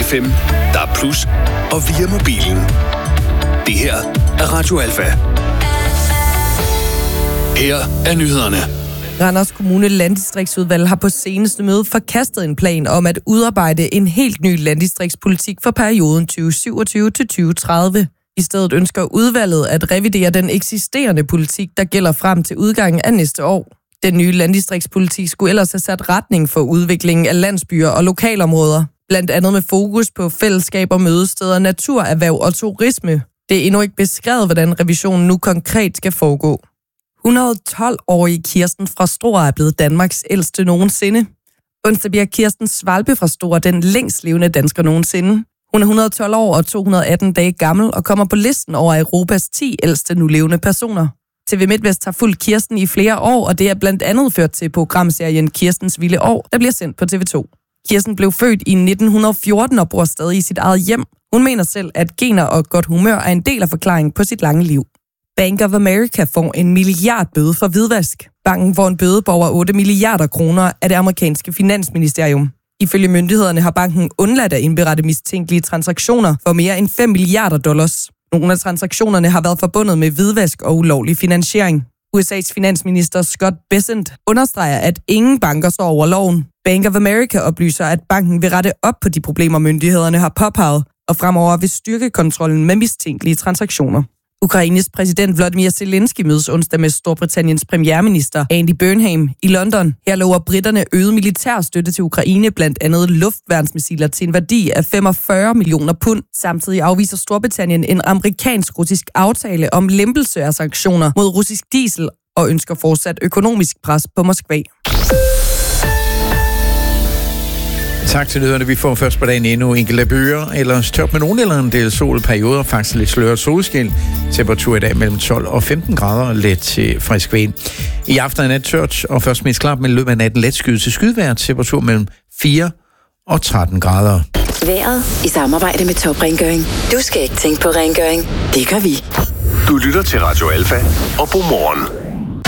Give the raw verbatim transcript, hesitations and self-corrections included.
F M, der er plus og via mobilen. Det her er Radio Alfa. Her er nyhederne. Randers Kommune Landdistriktsudvalg har på seneste møde forkastet en plan om at udarbejde en helt ny landdistriktspolitik for perioden tyve syvogtyve til tyve tredive. I stedet ønsker udvalget at revidere den eksisterende politik, der gælder frem til udgangen af næste år. Den nye landdistriktspolitik skulle ellers have sat retning for udviklingen af landsbyer og lokalområder, blandt andet med fokus på fællesskaber, mødesteder, naturerhverv og turisme. Det er endnu ikke beskrevet, hvordan revisionen nu konkret skal foregå. et hundrede og tolv-årige Kirsten fra Struer er blevet Danmarks ældste nogensinde. Onsdag bliver Kirsten Svalbe fra Struer den længst levende dansker nogensinde. Hun er et hundrede og tolv år og to hundrede og atten dage gammel og kommer på listen over Europas ti ældste nulevende personer. T V MidtVest har fulgt Kirsten i flere år, og det er blandt andet ført til programserien Kirstens Vilde År, der bliver sendt på T V to. Kirsten blev født i nitten fjorten og bor stadig i sit eget hjem. Hun mener selv, at gener og godt humør er en del af forklaringen på sit lange liv. Bank of America får en milliardbøde for hvidvask. Banken får en bøde på over otte milliarder kroner af det amerikanske finansministerium. Ifølge myndighederne har banken undladt at indberette mistænkelige transaktioner for mere end fem milliarder dollars. Nogle af transaktionerne har været forbundet med hvidvask og ulovlig finansiering. U S A's finansminister Scott Bessent understreger, at ingen banker står over loven. Bank of America oplyser, at banken vil rette op på de problemer, myndighederne har påpeget, og fremover vil styrke kontrollen med mistænkelige transaktioner. Ukraines præsident Volodymyr Zelensky mødes onsdag med Storbritanniens premierminister Andy Burnham i London. Her lover britterne øget militær støtte til Ukraine, blandt andet luftværnsmissiler til en værdi af femogfyrre millioner pund. Samtidig afviser Storbritannien en amerikansk-russisk aftale om lempelse af sanktioner mod russisk diesel og ønsker fortsat økonomisk pres på Moskva. Tak til nyhederne. Vi får først på dagen endnu enkelte byer, eller tørt med nogen eller en del sol, perioder, faktisk lidt sløret solskin. Temperatur i dag mellem tolv og femten grader, let til frisk vind. I aften er nat tørt, og først mest klart, men i løbet af natten let skyde til skydvejr, temperatur mellem fire og tretten grader. Vejret i samarbejde med Top Rengøring. Du skal ikke tænke på rengøring. Det gør vi. Du lytter til Radio Alfa og Godmorgen.